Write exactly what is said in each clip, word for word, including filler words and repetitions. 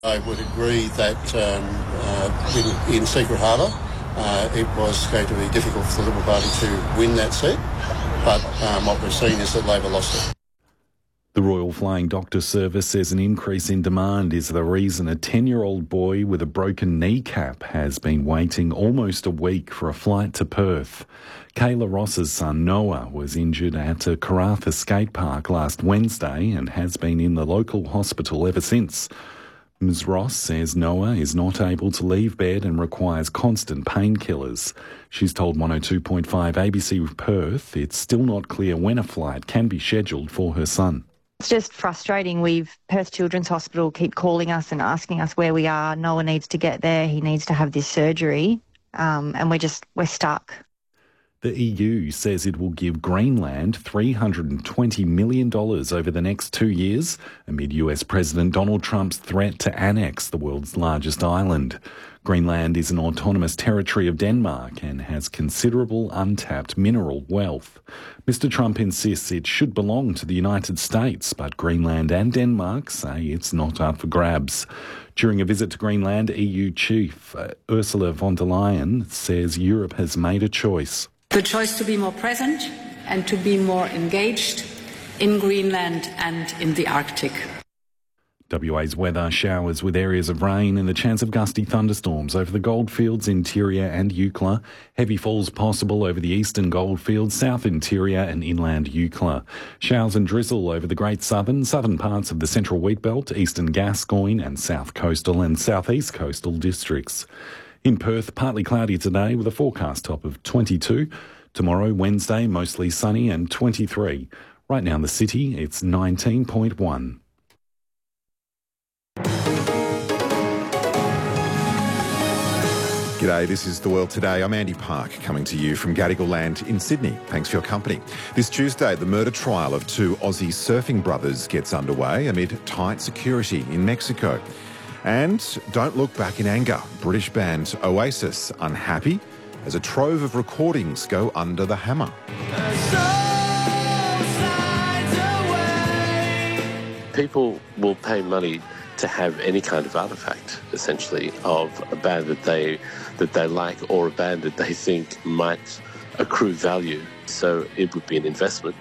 I would agree that um, uh, in, in Secret Harbour uh, it was going to be difficult for the Liberal Party to win that seat, but um, what we've seen is that Labor lost it. The Royal Flying Doctor Service says an increase in demand is the reason a ten-year-old boy with a broken kneecap has been waiting almost a week for a flight to Perth. Kayla Ross's son Noah was injured at a Karratha skate park last Wednesday and has been in the local hospital ever since. Miz Ross says Noah is not able to leave bed and requires constant painkillers. She's told one oh two point five A B C Perth it's still not clear when a flight can be scheduled for her son. It's just frustrating. We've Perth Children's Hospital keep calling us and asking us where we are. Noah needs to get there. He needs to have this surgery. Um, and we're just, we're stuck. The E U says it will give Greenland three hundred twenty million dollars over the next two years amid U S President Donald Trump's threat to annex the world's largest island. Greenland is an autonomous territory of Denmark and has considerable untapped mineral wealth. Mister Trump insists it should belong to the United States, but Greenland and Denmark say it's not up for grabs. During a visit to Greenland, E U chief uh, Ursula von der Leyen says Europe has made a choice. The choice to be more present and to be more engaged in Greenland and in the Arctic. W A's weather: showers with areas of rain and the chance of gusty thunderstorms over the goldfields, interior and Eucla. Heavy falls possible over the eastern goldfields, south interior and inland Eucla. Showers and drizzle over the Great Southern, southern parts of the central Wheatbelt, eastern Gascoyne and south coastal and southeast coastal districts. In Perth, partly cloudy today with a forecast top of twenty-two. Tomorrow, Wednesday, mostly sunny and twenty-three. Right now in the city, it's nineteen point one. G'day, this is The World Today. I'm Andy Park, coming to you from Gadigal Land in Sydney. Thanks for your company. This Tuesday, the murder trial of two Aussie surfing brothers gets underway amid tight security in Mexico. And don't look back in anger. British band Oasis unhappy as a trove of recordings go under the hammer. People will pay money to have any kind of artefact, essentially, of a band that they that they like or a band that they think might accrue value. So it would be an investment.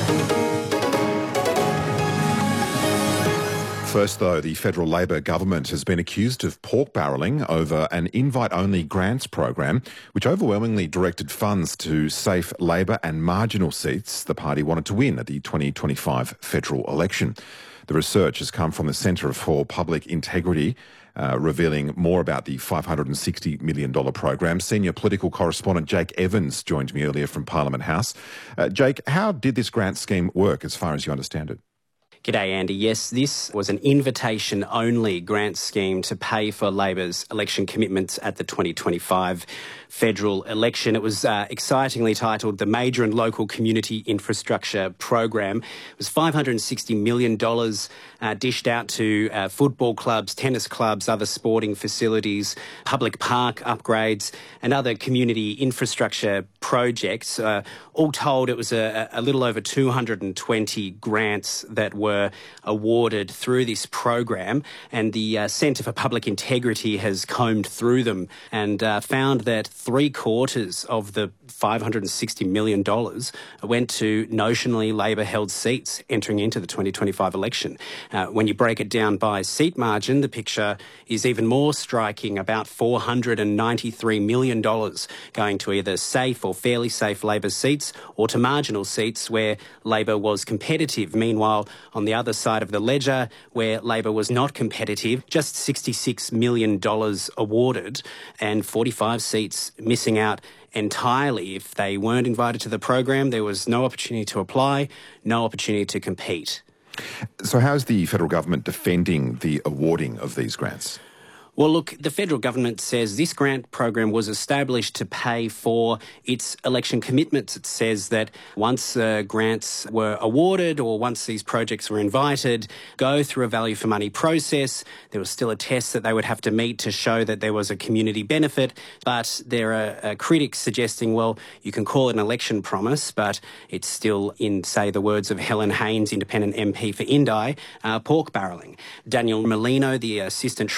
First, though, the federal Labor government has been accused of pork barrelling over an invite-only grants program, which overwhelmingly directed funds to safe Labor and marginal seats the party wanted to win at the twenty twenty-five federal election. The research has come from the Centre for Public Integrity, uh, revealing more about the five hundred sixty million dollars program. Senior political correspondent Jake Evans joined me earlier from Parliament House. Uh, Jake, how did this grant scheme work as far as you understand it? G'day, Andy. Yes, this was an invitation-only grant scheme to pay for Labor's election commitments at the twenty twenty-five federal election. It was uh, excitingly titled the Major and Local Community Infrastructure Program. It was five hundred sixty million dollars uh, dished out to uh, football clubs, tennis clubs, other sporting facilities, public park upgrades and other community infrastructure projects. Uh, all told, it was a, a little over two hundred twenty grants that were awarded through this program, and the uh, Centre for Public Integrity has combed through them and uh, found that three quarters of the five hundred sixty million dollars went to notionally Labor-held seats entering into the twenty twenty-five election. Uh, when you break it down by seat margin, the picture is even more striking, about four hundred ninety-three million dollars going to either safe or fairly safe Labor seats or to marginal seats where Labor was competitive. Meanwhile, on the other side of the ledger, where Labor was not competitive, just sixty-six million dollars awarded and forty-five seats missing out entirely. If they weren't invited to the program, there was no opportunity to apply, no opportunity to compete. So how's the federal government defending the awarding of these grants? Well, look, the federal government says this grant program was established to pay for its election commitments. It says that once uh, grants were awarded or once these projects were invited, go through a value for money process. There was still a test that they would have to meet to show that there was a community benefit. But there are uh, critics suggesting, well, you can call it an election promise, but it's still, in, say, the words of Helen Haynes, independent M P for Indi, uh, pork barrelling. Daniel Molino, the Assistant